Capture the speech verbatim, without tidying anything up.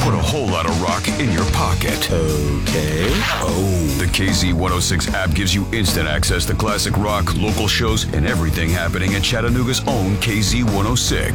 put a whole lot of rock in your pocket. Okay. Oh. The K Z one oh six app gives you instant access to classic rock, local shows, and everything happening at Chattanooga's own K Z one oh six.